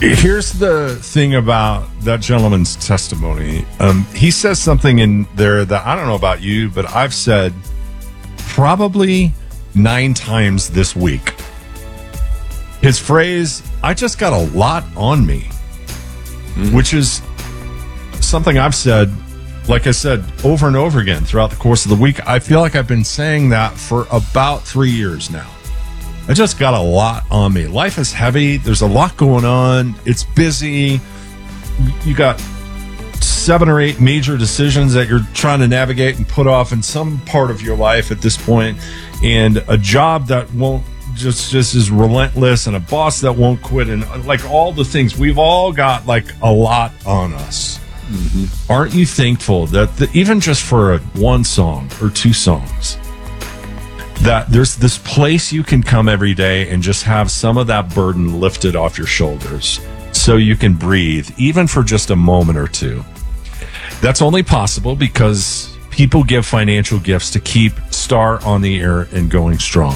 Here's the thing about that gentleman's testimony. He says something in there that I don't know about you, but I've said probably 9 times this week. His phrase, I just got a lot on me, which is something I've said, like I said, over and over again throughout the course of the week. I feel like I've been saying that for about 3 years now. I just got a lot on me. Life is heavy. There's a lot going on. It's busy. You got 7 or 8 major decisions that you're trying to navigate and put off in some part of your life at this point, and a job that won't just is relentless, and a boss that won't quit, and like all the things. We've all got like a lot on us. Mm-hmm. Aren't you thankful that even just for one song or 2 songs, that there's this place you can come every day and just have some of that burden lifted off your shoulders so you can breathe, even for just a moment or 2. That's only possible because people give financial gifts to keep Star on the air and going strong.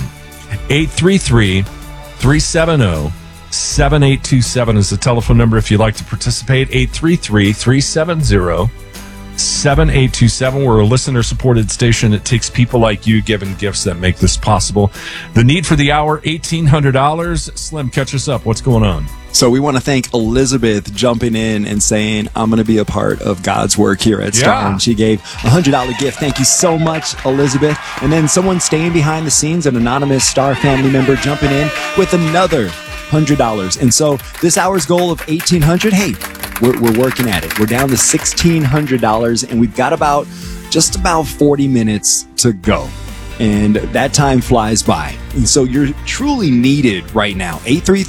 833-370-7827 is the telephone number if you'd like to participate. 833-370-7827. We're a listener-supported station that takes people like you giving gifts that make this possible. The need for the hour, $1,800. Slim, catch us up. What's going on? So we want to thank Elizabeth jumping in and saying, I'm going to be a part of God's work here at Star. And she gave a $100 gift. Thank you so much, Elizabeth. And then someone staying behind the scenes, an anonymous Star family member jumping in with another $100. And so this hour's goal of $1,800, hey, we're working at it. We're down to $1,600, and we've got just about 40 minutes to go. And that time flies by. And so you're truly needed right now.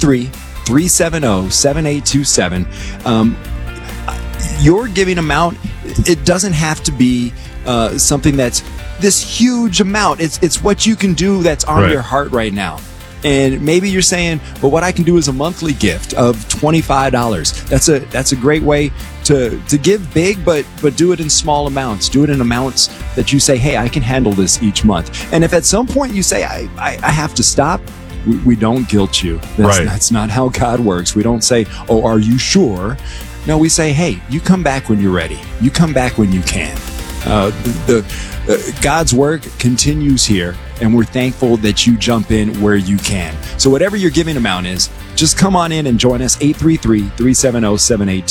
833-370-7827. Your giving amount, it doesn't have to be something that's this huge amount. It's what you can do that's on your heart right now. And maybe you're saying, well, what I can do is a monthly gift of $25. That's a great way to give big, but do it in small amounts. Do it in amounts that you say, hey, I can handle this each month. And if at some point you say, I have to stop, we don't guilt you. That's not how God works. We don't say, oh, are you sure? No, we say, hey, you come back when you're ready. You come back when you can. God's work continues here, and we're thankful that you jump in where you can. So whatever your giving amount is, just come on in and join us, 833-370-7827.